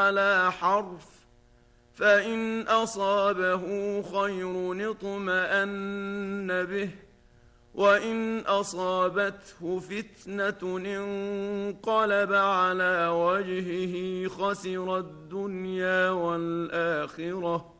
على حرف، فإن أصابه خير اطمأن به، وإن أصابته فتنة انقلب على وجهه خسر الدنيا والآخرة.